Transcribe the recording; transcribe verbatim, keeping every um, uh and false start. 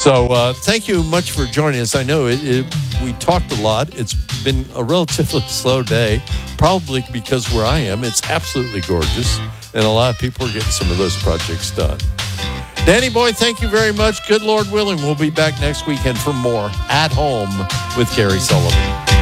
So uh, thank you much for joining us. I know it, it, we talked a lot. It's been a relatively slow day, probably because where I am, it's absolutely gorgeous, and a lot of people are getting some of those projects done. Danny boy, thank you very much. Good Lord willing, we'll be back next weekend for more At Home with Gary Sullivan.